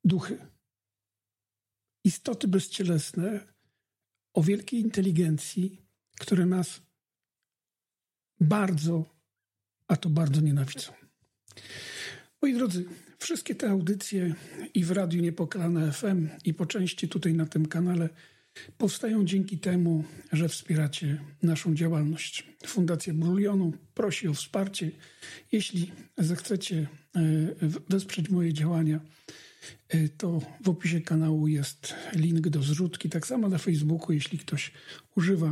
duchy. Istoty bezcielesne o wielkiej inteligencji, które nas bardzo, a to bardzo nienawidzą. Moi drodzy, wszystkie te audycje i w Radiu Niepokalane FM i po części tutaj na tym kanale powstają dzięki temu, że wspieracie naszą działalność. Fundacja Bulionu prosi o wsparcie. Jeśli zechcecie wesprzeć moje działania, to w opisie kanału jest link do zrzutki. Tak samo na Facebooku, jeśli ktoś używa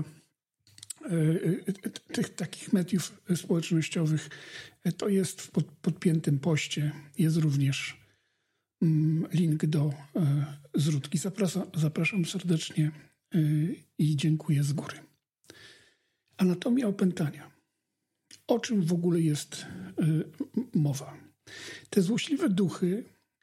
tych takich mediów społecznościowych, to jest w podpiętym poście. Jest również link do zrzutki. Zapraszam serdecznie i dziękuję z góry. Anatomia opętania. O czym w ogóle jest mowa? Te złośliwe duchy,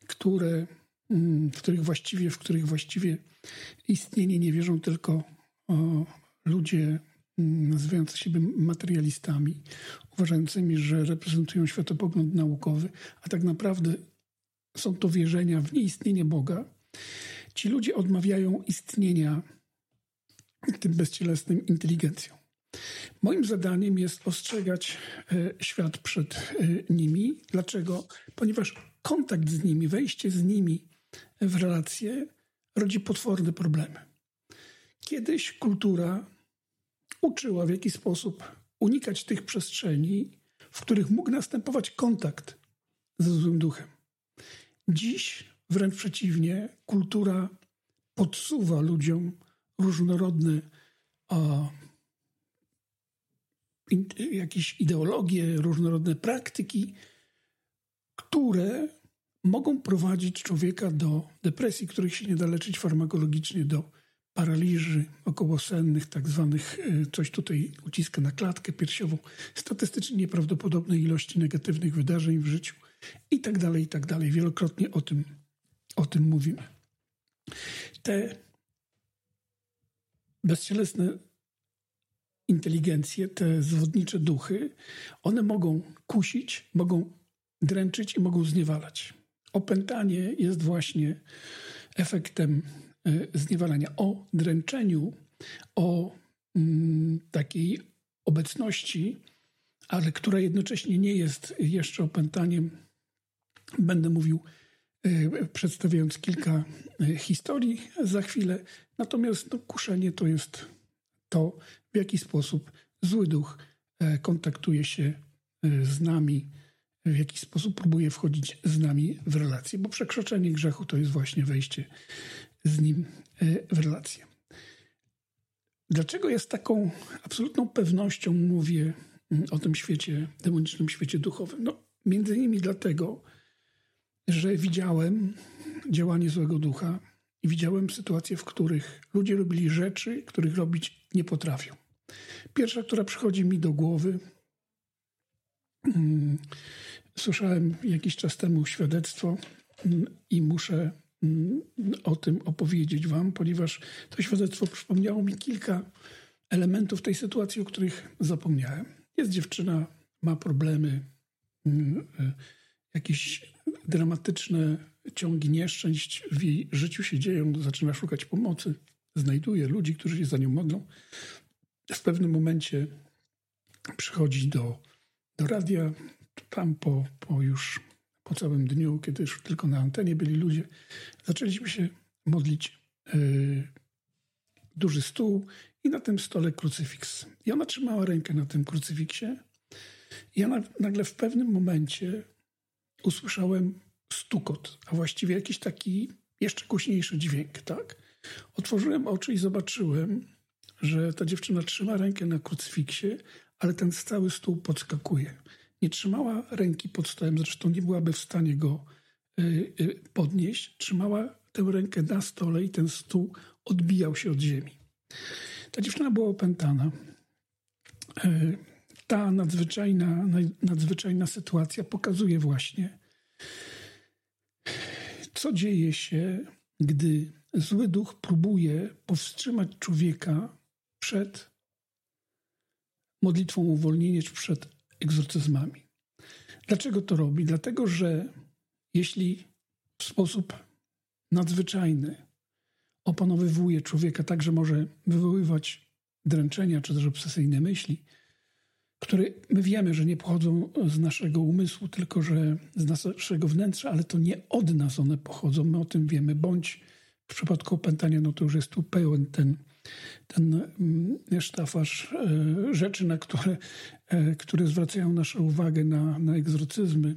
w których właściwie istnienie nie wierzą tylko ludzie nazywający siebie materialistami, uważającymi, że reprezentują światopogląd naukowy, a tak naprawdę są to wierzenia w nieistnienie Boga. Ci ludzie odmawiają istnienia tym bezcielesnym inteligencjom. Moim zadaniem jest ostrzegać świat przed nimi. Dlaczego? Ponieważ kontakt z nimi, wejście z nimi w relacje rodzi potworne problemy. Kiedyś kultura uczyła, w jaki sposób unikać tych przestrzeni, w których mógł następować kontakt ze złym duchem. Dziś wręcz przeciwnie, kultura podsuwa ludziom różnorodne jakieś ideologie, różnorodne praktyki, które mogą prowadzić człowieka do depresji, których się nie da leczyć farmakologicznie, do paraliży okołosennych, tak zwanych, coś tutaj uciska na klatkę piersiową, statystycznie nieprawdopodobnej ilości negatywnych wydarzeń w życiu i tak dalej, i tak dalej. Wielokrotnie o tym mówimy. Te bezcielesne inteligencje, te zwodnicze duchy, one mogą kusić, mogą dręczyć i mogą zniewalać. Opętanie jest właśnie efektem zniewalania. O dręczeniu, o takiej obecności, ale która jednocześnie nie jest jeszcze opętaniem, będę mówił, przedstawiając kilka historii za chwilę. Natomiast kuszenie to jest to, w jaki sposób zły duch kontaktuje się z nami, w jaki sposób próbuje wchodzić z nami w relacje, bo przekroczenie grzechu to jest właśnie wejście z nim w relacje. Dlaczego ja z taką absolutną pewnością mówię o tym świecie, demonicznym świecie duchowym? Między innymi dlatego, że widziałem działanie złego ducha i widziałem sytuacje, w których ludzie robili rzeczy, których robić nie potrafią. Pierwsza, która przychodzi mi do głowy, słyszałem jakiś czas temu świadectwo i muszę o tym opowiedzieć wam, ponieważ to świadectwo przypomniało mi kilka elementów tej sytuacji, o których zapomniałem. Jest dziewczyna, ma problemy, jakieś dramatyczne ciągi nieszczęść w jej życiu się dzieją, zaczyna szukać pomocy, znajduje ludzi, którzy się za nią modlą. W pewnym momencie przychodzi do radia, tam po całym dniu, kiedy już tylko na antenie byli ludzie, zaczęliśmy się modlić. Duży stół i na tym stole krucyfiks. I ona trzymała rękę na tym krucyfiksie i ja nagle w pewnym momencie usłyszałem stukot, a właściwie jakiś taki jeszcze głośniejszy dźwięk, tak? Otworzyłem oczy i zobaczyłem, że ta dziewczyna trzyma rękę na krucyfiksie, ale ten cały stół podskakuje. Nie trzymała ręki pod stołem, zresztą nie byłaby w stanie go podnieść. Trzymała tę rękę na stole i ten stół odbijał się od ziemi. Ta dziewczyna była opętana. Ta nadzwyczajna sytuacja pokazuje właśnie, co dzieje się, gdy zły duch próbuje powstrzymać człowieka przed modlitwą o uwolnienie czy przed egzorcyzmami. Dlaczego to robi? Dlatego, że jeśli w sposób nadzwyczajny opanowywuje człowieka tak, że może wywoływać dręczenia czy też obsesyjne myśli, które my wiemy, że nie pochodzą z naszego umysłu, tylko że z naszego wnętrza, ale to nie od nas one pochodzą, my o tym wiemy, bądź w przypadku opętania, no to już jest tu pełen ten sztafaż rzeczy, na które zwracają naszą uwagę na egzorcyzmy.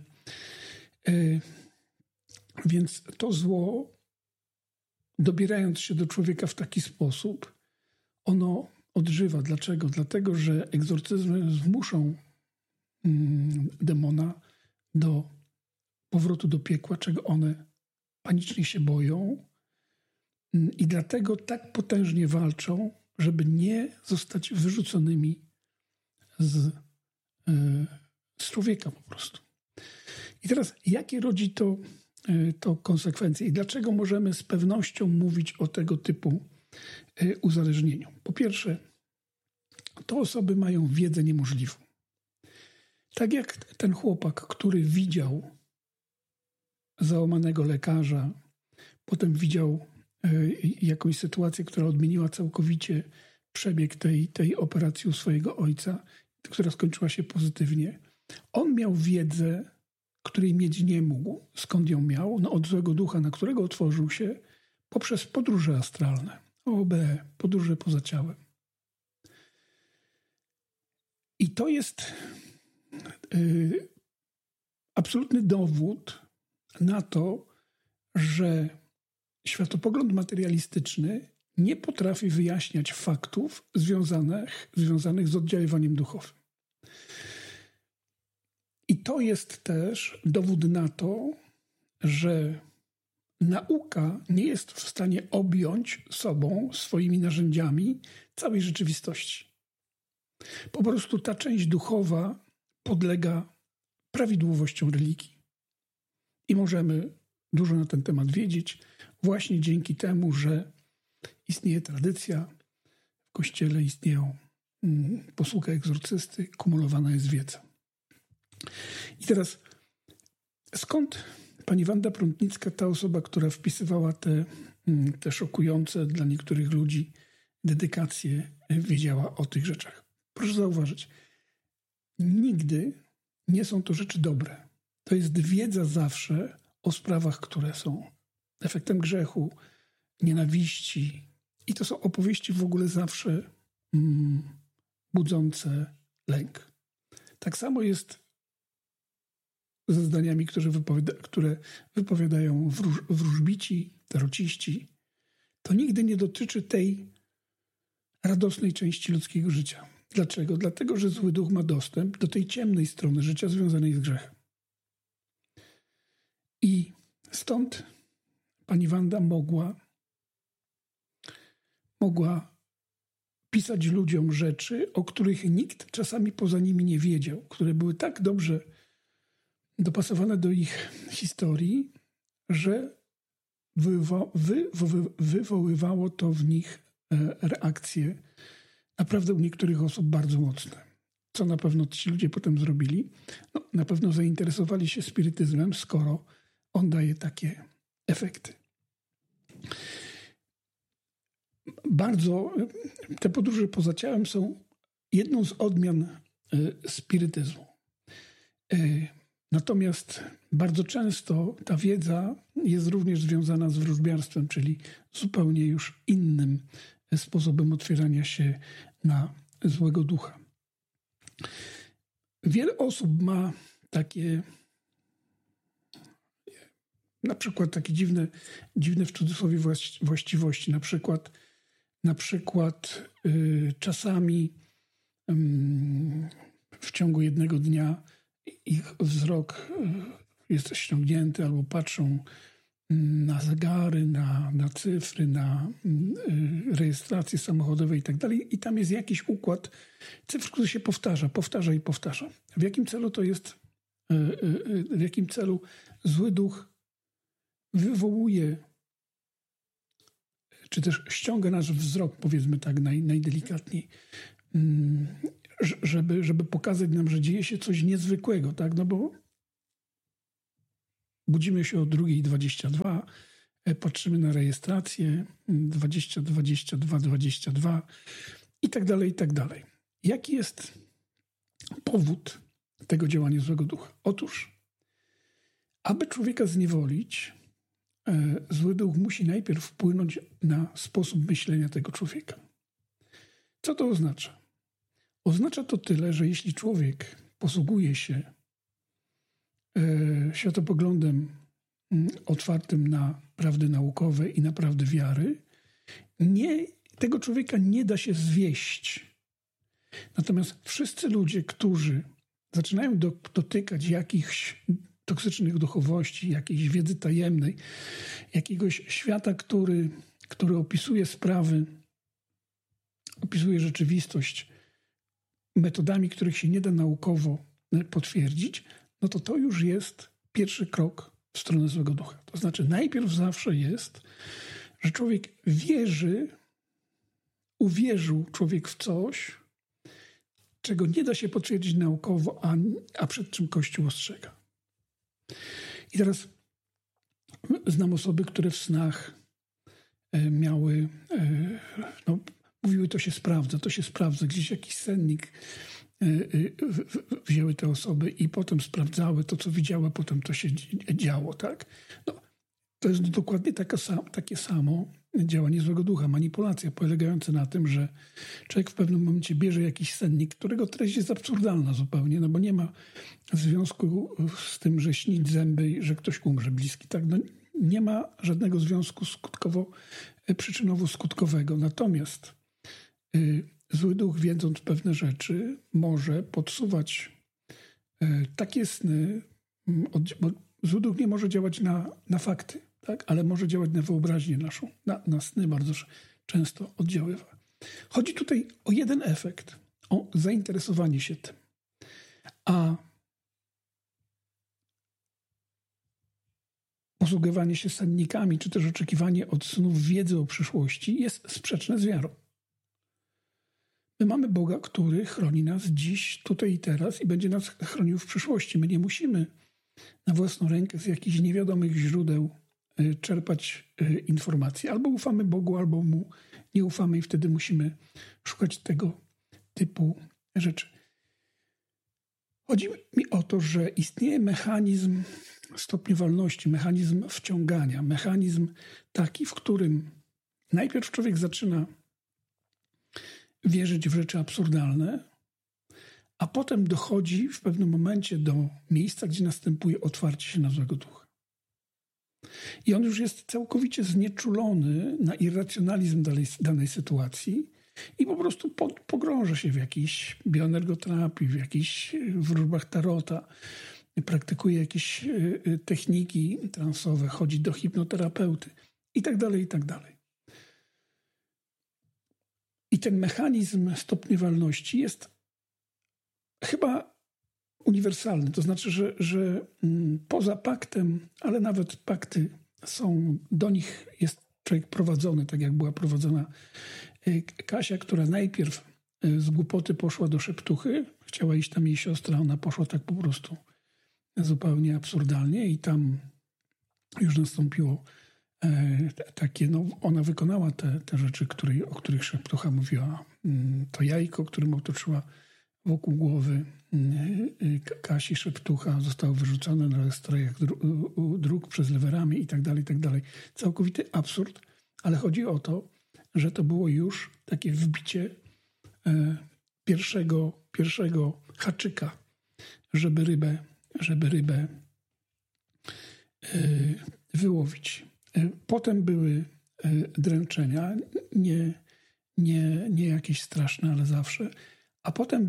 Więc to zło, dobierając się do człowieka w taki sposób, ono odżywa. Dlaczego? Dlatego, że egzorcyzmy zmuszą demona do powrotu do piekła, czego one panicznie się boją i dlatego tak potężnie walczą, żeby nie zostać wyrzuconymi z człowieka po prostu. I teraz, jakie rodzi to konsekwencje i dlaczego możemy z pewnością mówić o tego typu uzależnieniu? Po pierwsze, to osoby mają wiedzę niemożliwą. Tak jak ten chłopak, który widział załamanego lekarza, potem widział jakąś sytuację, która odmieniła całkowicie przebieg tej operacji u swojego ojca, która skończyła się pozytywnie. On miał wiedzę, której mieć nie mógł. Skąd ją miał? No od złego ducha, na którego otworzył się poprzez podróże astralne, OB, podróże poza ciałem. I to jest absolutny dowód na to, że światopogląd materialistyczny nie potrafi wyjaśniać faktów związanych z oddziaływaniem duchowym. I to jest też dowód na to, że nauka nie jest w stanie objąć sobą, swoimi narzędziami całej rzeczywistości. Po prostu ta część duchowa podlega prawidłowościom religii. I możemy dużo na ten temat wiedzieć właśnie dzięki temu, że istnieje tradycja, w Kościele istnieją posługa egzorcysty, kumulowana jest wiedza. I teraz, skąd pani Wanda Prątnicka, ta osoba, która wpisywała te szokujące dla niektórych ludzi dedykacje, wiedziała o tych rzeczach? Proszę zauważyć, nigdy nie są to rzeczy dobre. To jest wiedza zawsze o sprawach, które są efektem grzechu, nienawiści. I to są opowieści w ogóle zawsze budzące lęk. Tak samo jest ze zdaniami, które wypowiadają wróżbici, tarociści. To nigdy nie dotyczy tej radosnej części ludzkiego życia. Dlaczego? Dlatego, że zły duch ma dostęp do tej ciemnej strony życia związanej z grzechem. I stąd pani Wanda mogła pisać ludziom rzeczy, o których nikt czasami poza nimi nie wiedział, które były tak dobrze dopasowane do ich historii, że wywoływało to w nich reakcje naprawdę u niektórych osób bardzo mocne. Co na pewno ci ludzie potem zrobili? No, na pewno zainteresowali się spirytyzmem, skoro on daje takie efekty. Te podróże poza ciałem są jedną z odmian spirytyzmu. Natomiast bardzo często ta wiedza jest również związana z wróżbiarstwem, czyli zupełnie już innym sposobem otwierania się na złego ducha. Wiele osób ma takie, na przykład takie dziwne w cudzysłowie właściwości. Na przykład czasami w ciągu jednego dnia ich wzrok jest ściągnięty albo patrzą na zegary, na cyfry, na rejestracje samochodowe i tak dalej. I tam jest jakiś układ cyfr, który się powtarza i powtarza. W jakim celu to jest, w jakim celu zły duch wywołuje, czy też ściąga nasz wzrok, powiedzmy tak najdelikatniej, żeby pokazać nam, że dzieje się coś niezwykłego, tak? No bo budzimy się o 2:22, patrzymy na rejestrację 20, 22, 22 i tak dalej, i tak dalej. Jaki jest powód tego działania złego ducha? Otóż, aby człowieka zniewolić, zły duch musi najpierw wpłynąć na sposób myślenia tego człowieka. Co to oznacza? Oznacza to tyle, że jeśli człowiek posługuje się światopoglądem otwartym na prawdy naukowe i na prawdy wiary, tego człowieka nie da się zwieść. Natomiast wszyscy ludzie, którzy zaczynają dotykać jakichś toksycznych duchowości, jakiejś wiedzy tajemnej, jakiegoś świata, który opisuje sprawy, opisuje rzeczywistość metodami, których się nie da naukowo potwierdzić, no to już jest pierwszy krok w stronę złego ducha. To znaczy najpierw zawsze jest, że człowiek uwierzył człowiek w coś, czego nie da się potwierdzić naukowo, a przed czym Kościół ostrzega. I teraz znam osoby, które w snach miały, mówiły, to się sprawdza, gdzieś jakiś sennik wzięły te osoby i potem sprawdzały to, co widziały, potem to się działo, tak? No, to jest dokładnie takie samo działanie złego ducha, manipulacja polegająca na tym, że człowiek w pewnym momencie bierze jakiś sennik, którego treść jest absurdalna zupełnie, no bo nie ma związku z tym, że śnić zęby i że ktoś umrze bliski, tak? No, nie ma żadnego związku przyczynowo-skutkowego. Natomiast zły duch, wiedząc pewne rzeczy, może podsuwać takie sny, bo zły duch nie może działać na fakty, tak? Ale może działać na wyobraźnię naszą, na sny bardzo często oddziaływa. Chodzi tutaj o jeden efekt, o zainteresowanie się tym. A posługiwanie się sennikami, czy też oczekiwanie od snów wiedzy o przyszłości jest sprzeczne z wiarą. My mamy Boga, który chroni nas dziś, tutaj i teraz i będzie nas chronił w przyszłości. My nie musimy na własną rękę z jakichś niewiadomych źródeł czerpać informacji. Albo ufamy Bogu, albo Mu nie ufamy i wtedy musimy szukać tego typu rzeczy. Chodzi mi o to, że istnieje mechanizm stopniowalności, mechanizm wciągania, mechanizm taki, w którym najpierw człowiek zaczyna wierzyć w rzeczy absurdalne, a potem dochodzi w pewnym momencie do miejsca, gdzie następuje otwarcie się na złego ducha. I on już jest całkowicie znieczulony na irracjonalizm danej sytuacji i po prostu pogrąża się w jakiejś bioenergoterapii, w jakichś wróżbach tarota, praktykuje jakieś techniki transowe, chodzi do hipnoterapeuty i tak dalej, i tak dalej. I ten mechanizm stopniowalności jest chyba uniwersalny. To znaczy, że poza paktem, ale nawet pakty są, do nich jest człowiek prowadzony, tak jak była prowadzona Kasia, która najpierw z głupoty poszła do szeptuchy. Chciała iść tam jej siostra, ona poszła tak po prostu zupełnie absurdalnie i tam już nastąpiło takie, no ona wykonała te rzeczy, o których szeptucha mówiła. To jajko, którym otoczyła wokół głowy Kasi szeptucha, zostało wyrzucone na strojach dróg przez lewe i tak dalej, i tak dalej. Całkowity absurd, ale chodzi o to, że to było już takie wbicie pierwszego haczyka, żeby rybę wyłowić. Potem były dręczenia, nie jakieś straszne, ale zawsze. A potem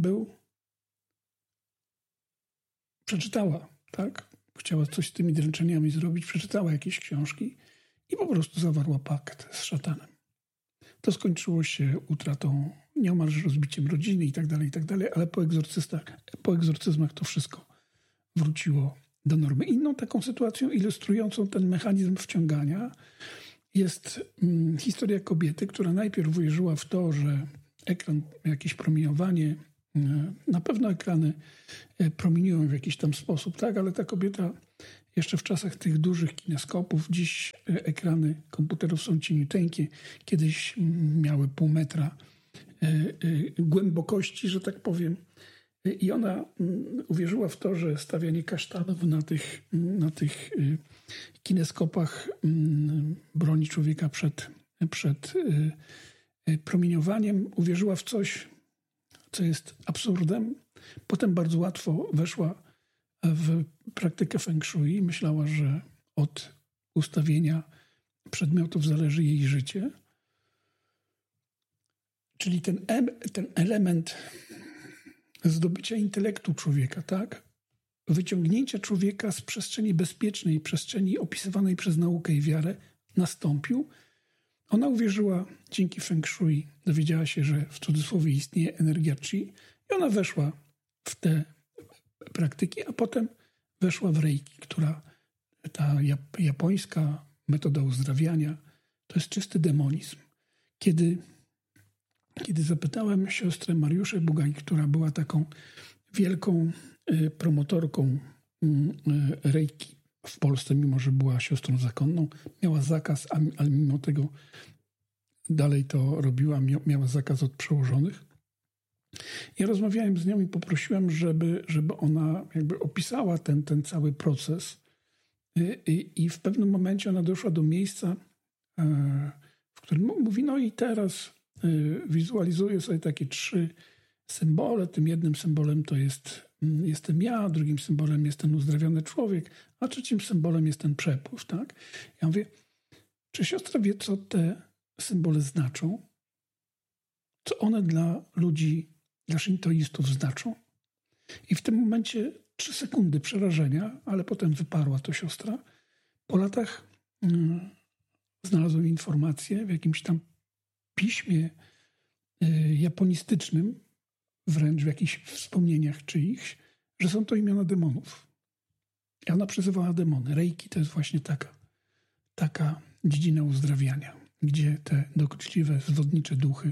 przeczytała, tak? Chciała coś z tymi dręczeniami zrobić, przeczytała jakieś książki i po prostu zawarła pakt z szatanem. To skończyło się utratą, nieomalże rozbiciem rodziny i tak dalej, ale po egzorcyzmach to wszystko wróciło do normy. Inną taką sytuacją ilustrującą ten mechanizm wciągania jest historia kobiety, która najpierw uwierzyła w to, że ekran, jakieś promieniowanie, na pewno ekrany promieniują w jakiś tam sposób, tak, ale ta kobieta jeszcze w czasach tych dużych kineskopów. Dziś ekrany komputerów są cieniuteńkie. Kiedyś miały pół metra głębokości, że tak powiem. I ona uwierzyła w to, że stawianie kasztanów na tych kineskopach broni człowieka przed promieniowaniem. Uwierzyła w coś, co jest absurdem. Potem bardzo łatwo weszła w praktykę feng shui. Myślała, że od ustawienia przedmiotów zależy jej życie. Czyli ten element zdobycia intelektu człowieka, tak? Wyciągnięcia człowieka z przestrzeni bezpiecznej, przestrzeni opisywanej przez naukę i wiarę nastąpił. Ona uwierzyła dzięki feng shui, dowiedziała się, że w cudzysłowie istnieje energia chi i ona weszła w te praktyki, a potem weszła w reiki, która ta japońska metoda uzdrawiania to jest czysty demonizm. Kiedy zapytałem siostrę Mariuszę Bugaj, która była taką wielką promotorką reiki w Polsce, mimo że była siostrą zakonną, miała zakaz, ale mimo tego dalej to robiła, miała zakaz od przełożonych. Ja rozmawiałem z nią i poprosiłem, żeby ona jakby opisała ten cały proces i w pewnym momencie ona doszła do miejsca, w którym mówi, no i teraz wizualizuję sobie takie 3 symbole. Tym jednym symbolem to jestem ja, drugim symbolem jest ten uzdrawiony człowiek, a trzecim symbolem jest ten przepływ, tak? Ja mówię, czy siostra wie, co te symbole znaczą? Co one dla ludzi, dla szintoistów znaczą? I w tym momencie 3 sekundy przerażenia, ale potem wyparła to siostra. Po latach znalazłem informację w jakimś tam piśmie japonistycznym, wręcz w jakichś wspomnieniach czyichś, że są to imiona demonów. I ona przyzywała demony. Reiki to jest właśnie taka dziedzina uzdrawiania, gdzie te dokuczliwe, zwodnicze duchy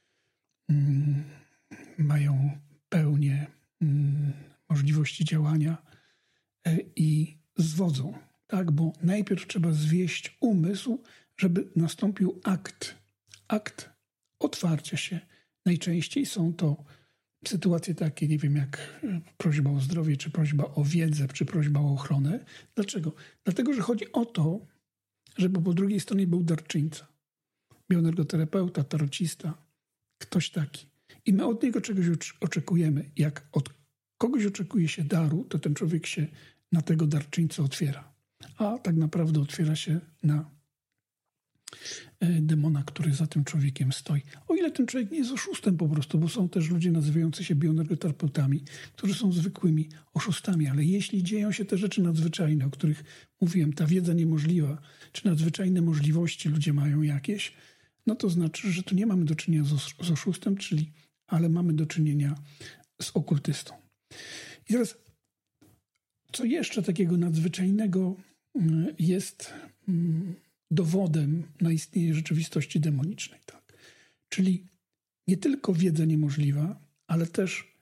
mają pełnię możliwości działania i zwodzą. Tak? Bo najpierw trzeba zwieść umysł, żeby nastąpił akt otwarcia się. Najczęściej są to sytuacje takie, nie wiem, jak prośba o zdrowie, czy prośba o wiedzę, czy prośba o ochronę. Dlaczego? Dlatego, że chodzi o to, żeby po drugiej stronie był darczyńca. Bioenergoterapeuta, tarocista, ktoś taki. I my od niego czegoś oczekujemy. Jak od kogoś oczekuje się daru, to ten człowiek się na tego darczyńcę otwiera. A tak naprawdę otwiera się na demona, który za tym człowiekiem stoi. O ile ten człowiek nie jest oszustem po prostu, bo są też ludzie nazywający się bioenergoterapeutami, którzy są zwykłymi oszustami, ale jeśli dzieją się te rzeczy nadzwyczajne, o których mówiłem, ta wiedza niemożliwa, czy nadzwyczajne możliwości ludzie mają jakieś, no to znaczy, że tu nie mamy do czynienia z oszustem, ale mamy do czynienia z okultystą. I teraz, co jeszcze takiego nadzwyczajnego jest dowodem na istnienie rzeczywistości demonicznej, tak? Czyli nie tylko wiedza niemożliwa, ale też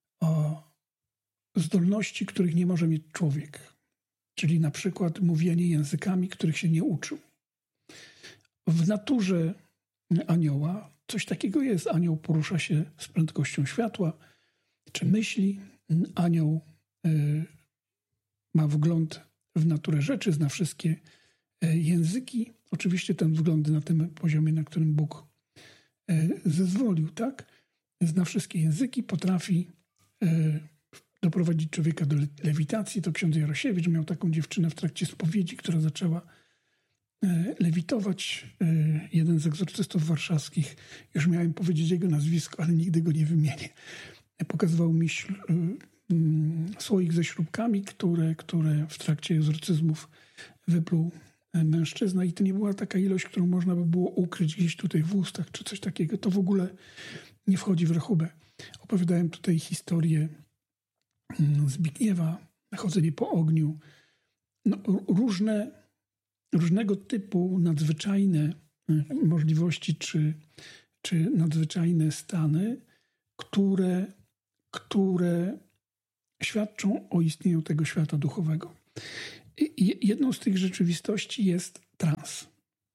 zdolności, których nie może mieć człowiek. Czyli na przykład mówienie językami, których się nie uczył. W naturze anioła coś takiego jest. Anioł porusza się z prędkością światła, czy myśli. Anioł ma wgląd w naturę rzeczy, zna wszystkie języki. Oczywiście ten wgląd na tym poziomie, na którym Bóg zezwolił, tak? Zna wszystkie języki, potrafi doprowadzić człowieka do lewitacji. To ksiądz Jarosiewicz miał taką dziewczynę w trakcie spowiedzi, która zaczęła lewitować. Jeden z egzorcystów warszawskich, już miałem powiedzieć jego nazwisko, ale nigdy go nie wymienię, pokazywał mi słoik ze śrubkami, które w trakcie egzorcyzmów wypluł mężczyzna i to nie była taka ilość, którą można by było ukryć gdzieś tutaj w ustach, czy coś takiego. To w ogóle nie wchodzi w rachubę. Opowiadałem tutaj historię Zbigniewa, chodzenie po ogniu. No, różnego typu nadzwyczajne możliwości, czy nadzwyczajne stany, które świadczą o istnieniu tego świata duchowego. jedną z tych rzeczywistości jest trans.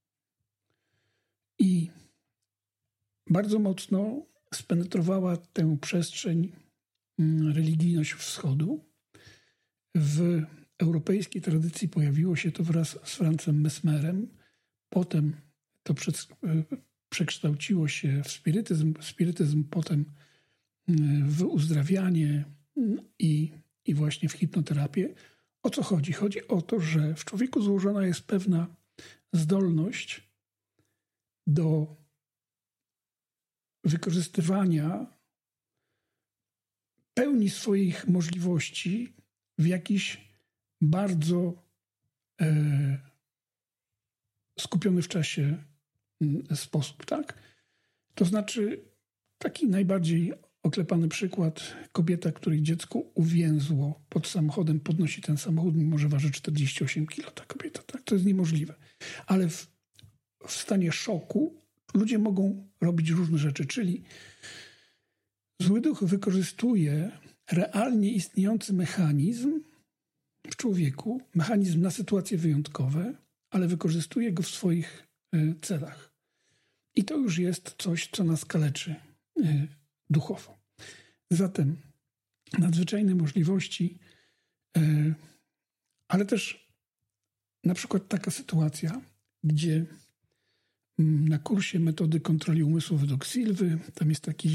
I bardzo mocno spenetrowała tę przestrzeń religijność Wschodu. W europejskiej tradycji pojawiło się to wraz z Francem Mesmerem. Potem to przekształciło się w spirytyzm potem w uzdrawianie i właśnie w hipnoterapię. O co chodzi? Chodzi o to, że w człowieku złożona jest pewna zdolność do wykorzystywania pełni swoich możliwości w jakiś bardzo skupiony w czasie sposób, tak? To znaczy, taki najbardziej oklepany przykład, kobieta, której dziecko uwięzło pod samochodem, podnosi ten samochód, mimo że waży 48 kg ta kobieta, tak? To jest niemożliwe. Ale w stanie szoku ludzie mogą robić różne rzeczy, czyli zły duch wykorzystuje realnie istniejący mechanizm w człowieku, mechanizm na sytuacje wyjątkowe, ale wykorzystuje go w swoich celach. I to już jest coś, co nas kaleczy duchowo. Zatem nadzwyczajne możliwości, ale też na przykład taka sytuacja, gdzie na kursie metody kontroli umysłu według Silwy, tam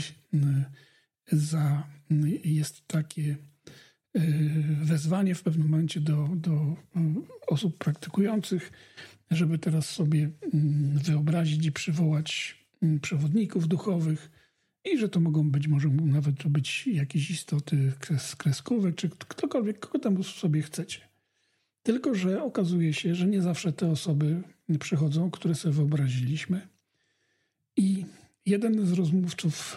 jest takie wezwanie w pewnym momencie do osób praktykujących, żeby teraz sobie wyobrazić i przywołać przewodników duchowych i że to może nawet to być jakieś istoty z kreskówek, czy ktokolwiek, kogo tam sobie chcecie. Tylko że okazuje się, że nie zawsze te osoby przychodzą, które sobie wyobraziliśmy. I jeden z rozmówców,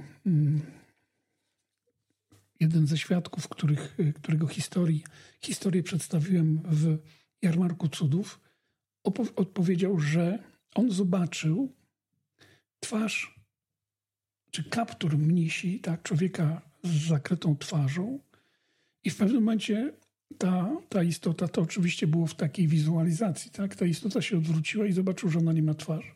jeden ze świadków, którego historię przedstawiłem w Jarmarku Cudów, odpowiedział, że on zobaczył twarz czy kaptur mnisi, tak, człowieka z zakrytą twarzą i w pewnym momencie ta istota, to oczywiście było w takiej wizualizacji, tak, ta istota się odwróciła i zobaczył, że ona nie ma twarzy.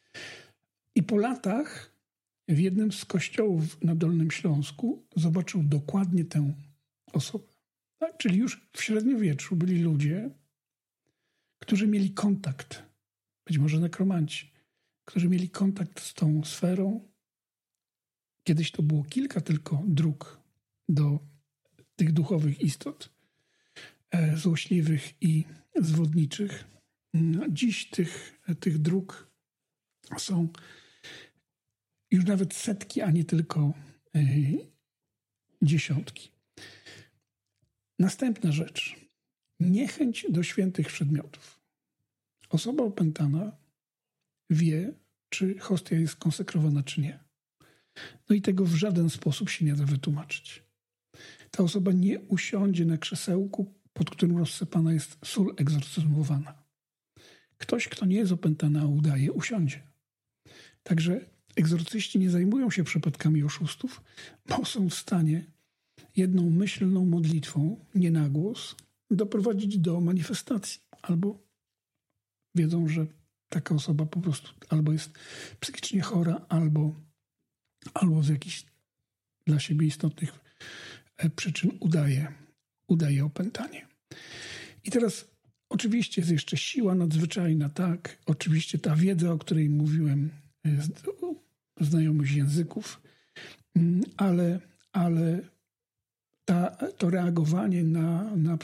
I po latach w jednym z kościołów na Dolnym Śląsku zobaczył dokładnie tę osobę. Tak? Czyli już w średniowieczu byli ludzie, którzy mieli kontakt, być może nekromanci, którzy mieli kontakt z tą sferą. Kiedyś to było kilka tylko dróg do tych duchowych istot, złośliwych i zwodniczych. Dziś tych dróg są już nawet setki, a nie tylko dziesiątki. Następna rzecz. Niechęć do świętych przedmiotów. Osoba opętana wie, czy hostia jest konsekrowana, czy nie. No i tego w żaden sposób się nie da wytłumaczyć. Ta osoba nie usiądzie na krzesełku, pod którym rozsypana jest sól egzorcyzmowana. Ktoś, kto nie jest opętany, a udaje, usiądzie. Także egzorcyści nie zajmują się przypadkami oszustów, bo są w stanie jedną myślną modlitwą, nie na głos, doprowadzić do manifestacji. Albo wiedzą, że taka osoba po prostu albo jest psychicznie chora, albo z jakichś dla siebie istotnych przyczyn udaje opętanie. I teraz oczywiście jest jeszcze siła nadzwyczajna, tak? Oczywiście ta wiedza, o której mówiłem, znajomość języków, ale to reagowanie na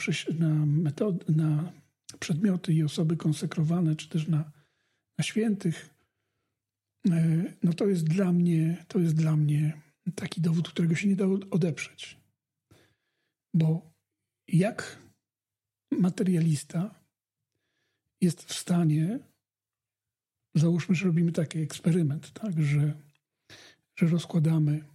przedmioty i osoby konsekrowane, czy też na świętych, no to jest dla mnie taki dowód, którego się nie da odeprzeć. Bo jak materialista jest w stanie, załóżmy, że robimy taki eksperyment, tak, że rozkładamy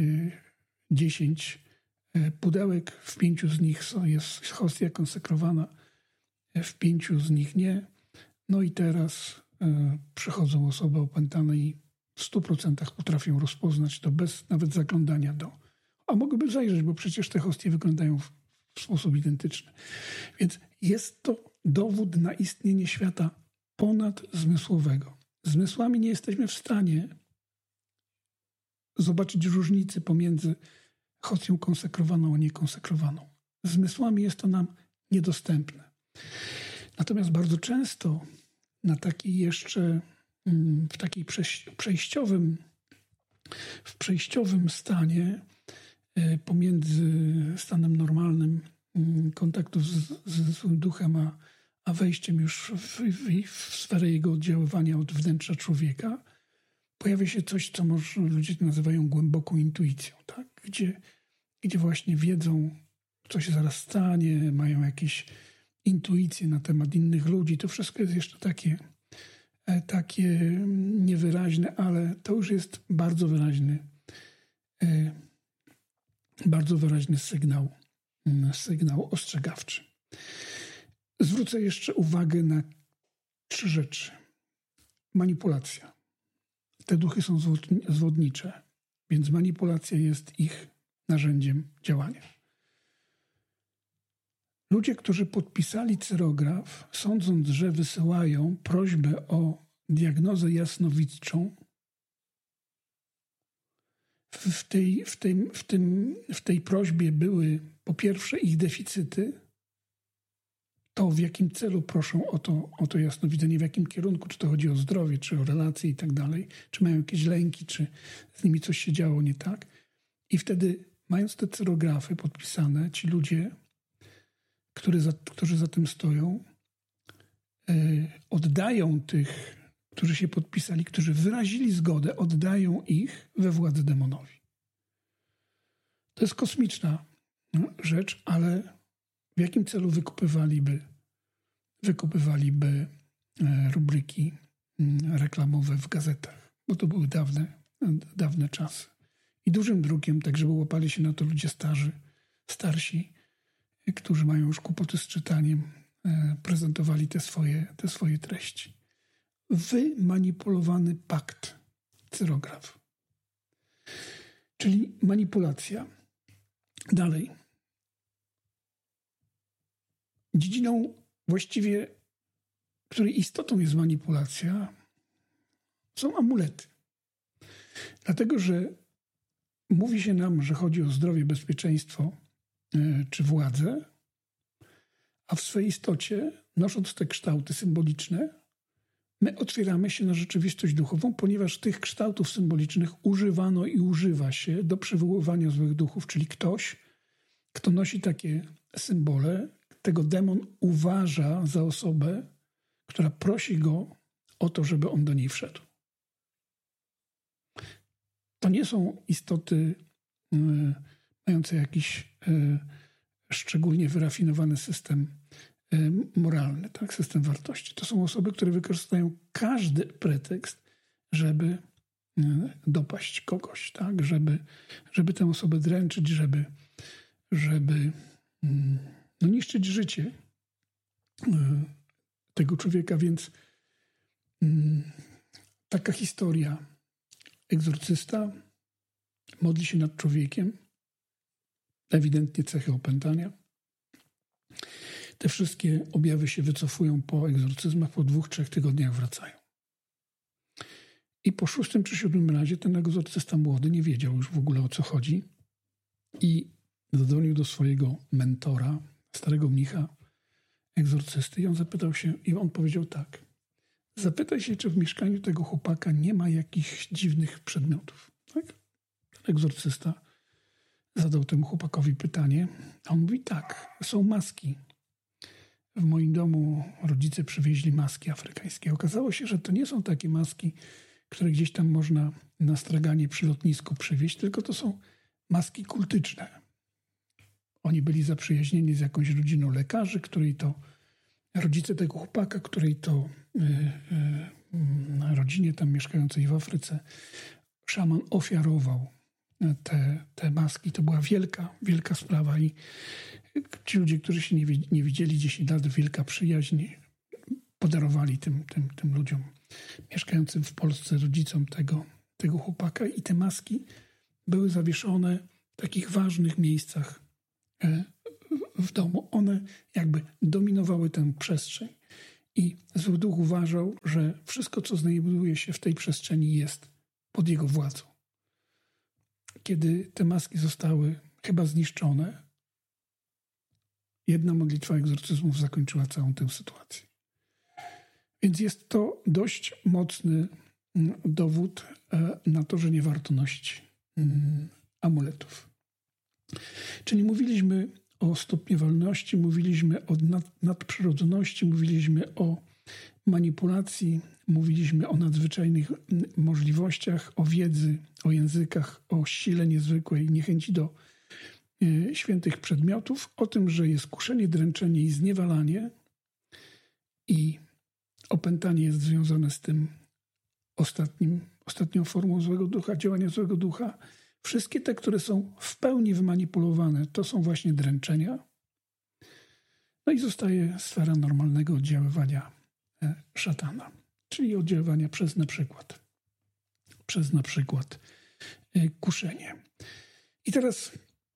10 pudełek, w 5 z nich jest hostia konsekrowana, w 5 z nich nie. No i teraz przychodzą osoby opętane i w 100% potrafią rozpoznać to bez nawet zaglądania a mogłyby zajrzeć, bo przecież te hostie wyglądają w sposób identyczny. Więc jest to dowód na istnienie świata ponadzmysłowego. Zmysłami nie jesteśmy w stanie zobaczyć różnicy pomiędzy hocją konsekrowaną a niekonsekrowaną. Zmysłami jest to nam niedostępne. Natomiast bardzo często na takiej jeszcze w takiej przejściowym stanie pomiędzy stanem normalnym kontaktu z złym duchem, a wejściem już w sferę jego oddziaływania od wnętrza człowieka, pojawia się coś, co może ludzie nazywają głęboką intuicją, tak? Gdzie właśnie wiedzą, co się zaraz stanie, mają jakieś intuicje na temat innych ludzi. To wszystko jest jeszcze takie niewyraźne, ale to już jest bardzo wyraźny sygnał ostrzegawczy. Zwrócę jeszcze uwagę na 3 rzeczy. Manipulacja. Te duchy są zwodnicze, więc manipulacja jest ich narzędziem działania. Ludzie, którzy podpisali cyrograf, sądząc, że wysyłają prośbę o diagnozę jasnowidzczą, w tej prośbie były po pierwsze ich deficyty, to w jakim celu proszą o to jasnowidzenie, w jakim kierunku, czy to chodzi o zdrowie, czy o relacje i tak dalej, czy mają jakieś lęki, czy z nimi coś się działo nie tak. I wtedy, mając te cyrografy podpisane, ci ludzie, którzy za tym stoją, oddają tych, którzy się podpisali, którzy wyrazili zgodę, oddają ich we władzę demonowi. To jest kosmiczna rzecz, ale w jakim celu wykupywaliby rubryki reklamowe w gazetach? Bo to były dawne czasy. I dużym drukiem, tak żeby łapali się na to ludzie starsi, którzy mają już kłopoty z czytaniem, prezentowali te swoje treści. Wymanipulowany pakt, cyrograf. Czyli manipulacja. Dalej. Dziedziną właściwie, której istotą jest manipulacja, są amulety. Dlatego, że mówi się nam, że chodzi o zdrowie, bezpieczeństwo czy władzę, a w swej istocie, nosząc te kształty symboliczne, my otwieramy się na rzeczywistość duchową, ponieważ tych kształtów symbolicznych używano i używa się do przywoływania złych duchów, czyli ktoś, kto nosi takie symbole, tego demon uważa za osobę, która prosi go o to, żeby on do niej wszedł. To nie są istoty mające jakiś szczególnie wyrafinowany system moralny, tak? System wartości. To są osoby, które wykorzystają każdy pretekst, żeby dopaść kogoś, tak? Żeby tę osobę dręczyć, żeby niszczyć życie tego człowieka, więc taka historia. Egzorcysta modli się nad człowiekiem, ewidentnie cechy opętania. Te wszystkie objawy się wycofują po egzorcyzmach, po 2-3 tygodniach wracają. I po 6. czy 7. razie ten egzorcysta młody nie wiedział już w ogóle, o co chodzi i zadzwonił do swojego mentora, starego mnicha, egzorcysty, i on zapytał się, i on powiedział tak: zapytaj się, czy w mieszkaniu tego chłopaka nie ma jakichś dziwnych przedmiotów. Tak? Ten egzorcysta zadał temu chłopakowi pytanie, a on mówi tak, są maski. W moim domu rodzice przywieźli maski afrykańskie. Okazało się, że to nie są takie maski, które gdzieś tam można na straganie przy lotnisku przywieźć, tylko to są maski kultyczne. Oni byli zaprzyjaźnieni z jakąś rodziną lekarzy, której to rodzice tego chłopaka, której to rodzinie tam mieszkającej w Afryce szaman ofiarował te maski. To była wielka sprawa i ci ludzie, którzy się nie widzieli 10 lat, wielka przyjaźń, podarowali tym ludziom mieszkającym w Polsce, rodzicom tego chłopaka, i te maski były zawieszone w takich ważnych miejscach w domu. One jakby dominowały tę przestrzeń. I zły duch uważał, że wszystko, co znajduje się w tej przestrzeni, jest pod jego władzą. Kiedy te maski zostały chyba zniszczone, jedna modlitwa egzorcyzmów zakończyła całą tę sytuację. Więc jest to dość mocny dowód na to, że nie warto nosić amuletów. Czyli mówiliśmy o stopniowalności, mówiliśmy o nadprzyrodzoności, mówiliśmy o manipulacji, mówiliśmy o nadzwyczajnych możliwościach, o wiedzy, o językach, o sile niezwykłej, niechęci do świętych przedmiotów, o tym, że jest kuszenie, dręczenie i zniewalanie i opętanie jest związane z tym ostatnią formą złego ducha, działania złego ducha. Wszystkie te, które są w pełni wymanipulowane, to są właśnie dręczenia. No i zostaje sfera normalnego oddziaływania szatana, czyli oddziaływania przez na przykład kuszenie. I teraz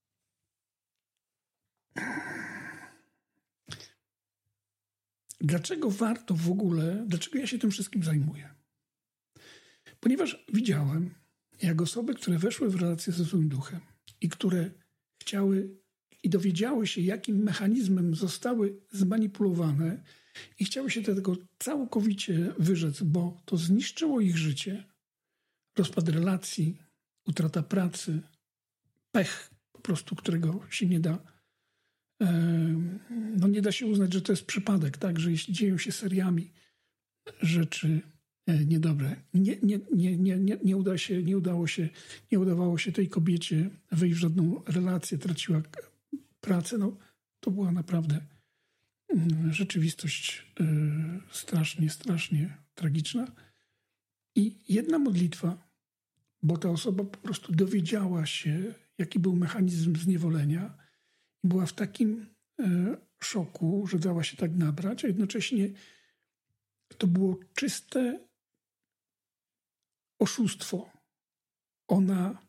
dlaczego ja się tym wszystkim zajmuję? Ponieważ widziałem, jak osoby, które weszły w relację ze złym duchem i które chciały i dowiedziały się, jakim mechanizmem zostały zmanipulowane i chciały się tego całkowicie wyrzec, bo to zniszczyło ich życie, rozpad relacji, utrata pracy, pech po prostu, którego się nie da, nie da się uznać, że to jest przypadek, tak, że jeśli dzieją się seriami rzeczy niedobre, nie udawało się tej kobiecie wejść w żadną relację, traciła pracę, to była naprawdę rzeczywistość strasznie tragiczna. I jedna modlitwa, bo ta osoba po prostu dowiedziała się, jaki był mechanizm zniewolenia i była w takim szoku, że dała się tak nabrać, a jednocześnie to było czyste oszustwo. Ona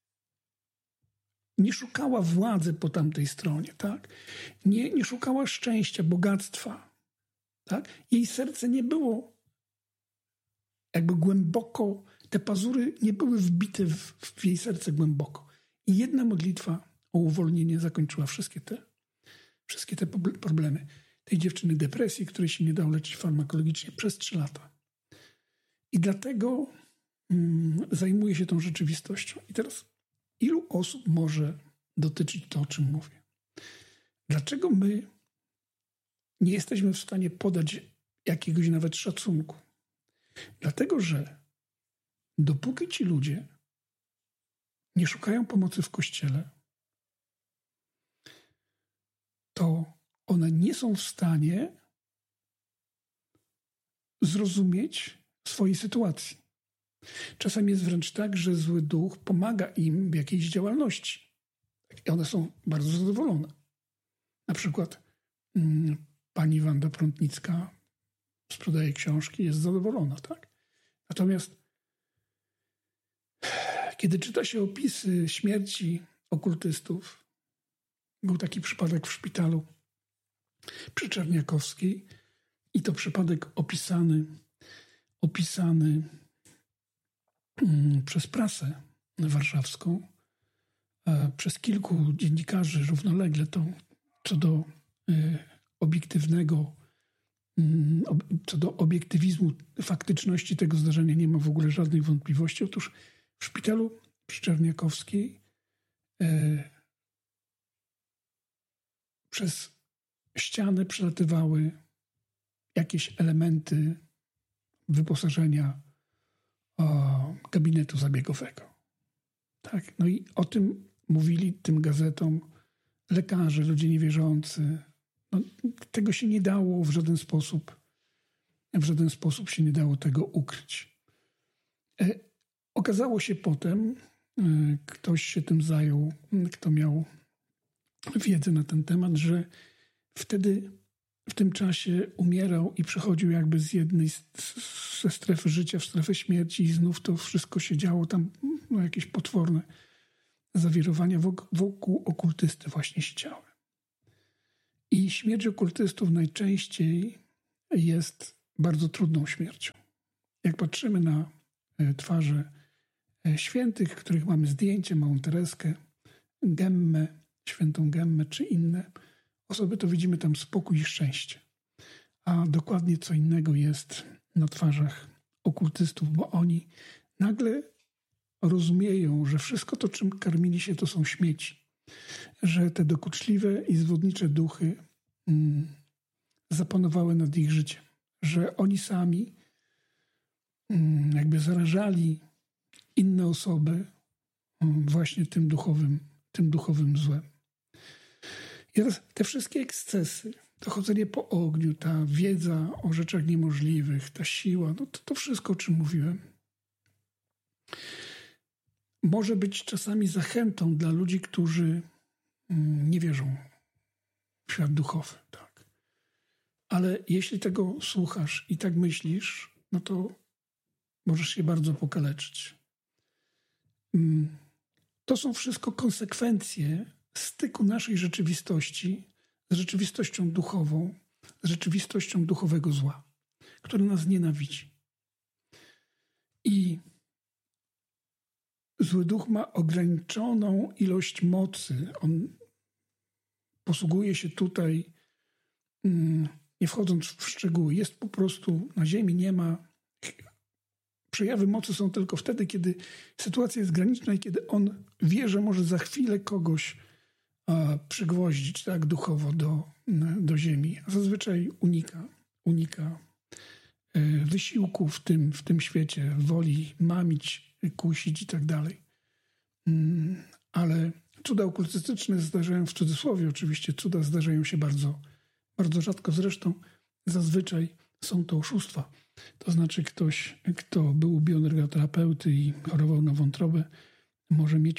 nie szukała władzy po tamtej stronie, tak? Nie szukała szczęścia, bogactwa, tak? Jej serce nie było jakby głęboko, te pazury nie były wbite w jej serce głęboko. I jedna modlitwa o uwolnienie zakończyła wszystkie te problemy. Tej dziewczyny depresji, której się nie dało leczyć farmakologicznie przez 3 lata. I dlatego zajmuję się tą rzeczywistością. I teraz ilu osób może dotyczyć to, o czym mówię? Dlaczego my nie jesteśmy w stanie podać jakiegoś nawet szacunku? Dlatego, że dopóki ci ludzie nie szukają pomocy w Kościele, to one nie są w stanie zrozumieć swojej sytuacji. Czasami jest wręcz tak, że zły duch pomaga im w jakiejś działalności. I one są bardzo zadowolone. Na przykład pani Wanda Prątnicka sprzedaje książki, jest zadowolona, tak? Natomiast kiedy czyta się opisy śmierci okultystów, był taki przypadek w szpitalu przy Czerniakowskiej i to przypadek opisany przez prasę warszawską, przez kilku dziennikarzy równolegle, to co do obiektywizmu faktyczności tego zdarzenia nie ma w ogóle żadnej wątpliwości. Otóż w szpitalu przy Czerniakowskiej przez ściany przelatywały jakieś elementy wyposażenia gabinetu zabiegowego. Tak? No i o tym mówili tym gazetom lekarze, ludzie niewierzący. Tego się nie dało w żaden sposób się nie dało tego ukryć. Okazało się potem, ktoś się tym zajął, kto miał wiedzę na ten temat, że wtedy w tym czasie umierał i przechodził jakby z jednej ze strefy życia w strefę śmierci i znów to wszystko się działo tam, jakieś potworne zawirowania wokół okultysty właśnie się działy. I śmierć okultystów najczęściej jest bardzo trudną śmiercią. Jak patrzymy na twarze świętych, których mamy zdjęcie, małą Tereskę, Gemmę, świętą Gemmę czy inne osoby, to widzimy tam spokój i szczęście. A dokładnie co innego jest na twarzach okultystów, bo oni nagle rozumieją, że wszystko to, czym karmili się, to są śmieci. Że te dokuczliwe i zwodnicze duchy zapanowały nad ich życiem. Że oni sami jakby zarażali inne osoby właśnie tym duchowym złem. I teraz te wszystkie ekscesy, to chodzenie po ogniu, ta wiedza o rzeczach niemożliwych, ta siła, no to wszystko, o czym mówiłem, może być czasami zachętą dla ludzi, którzy nie wierzą w świat duchowy. Tak. Ale jeśli tego słuchasz i tak myślisz, no to możesz się bardzo pokaleczyć. To są wszystko konsekwencje styku naszej rzeczywistości z rzeczywistością duchową, z rzeczywistością duchowego zła, który nas nienawidzi. I zły duch ma ograniczoną ilość mocy. On posługuje się tutaj, nie wchodząc w szczegóły, jest po prostu na ziemi, nie ma. Przejawy mocy są tylko wtedy, kiedy sytuacja jest graniczna i kiedy on wie, że może za chwilę kogoś przygwoździć tak duchowo do ziemi. A zazwyczaj unika wysiłku w tym świecie, woli mamić, kusić i tak dalej. Ale cuda okultystyczne zdarzają, w cudzysłowie oczywiście, cuda zdarzają się bardzo, bardzo rzadko. Zresztą zazwyczaj są to oszustwa. To znaczy ktoś, kto był u bioenergoterapeuty i chorował na wątrobę, może mieć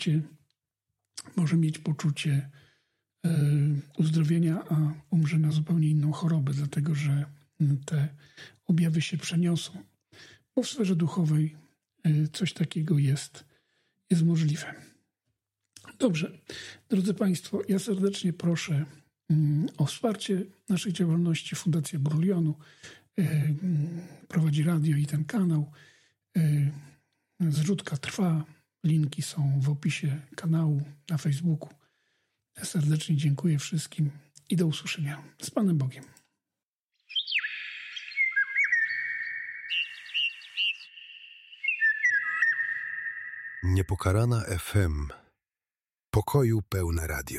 poczucie uzdrowienia, a umrze na zupełnie inną chorobę, dlatego że te objawy się przeniosą. Bo w sferze duchowej coś takiego jest możliwe. Dobrze, drodzy Państwo, ja serdecznie proszę o wsparcie naszej działalności. Fundacja Brulionu prowadzi radio i ten kanał. Zrzutka trwa. Linki są w opisie kanału na Facebooku. Ja serdecznie dziękuję wszystkim i do usłyszenia. Z Panem Bogiem. Niepokalana FM. Pokoju pełne radio.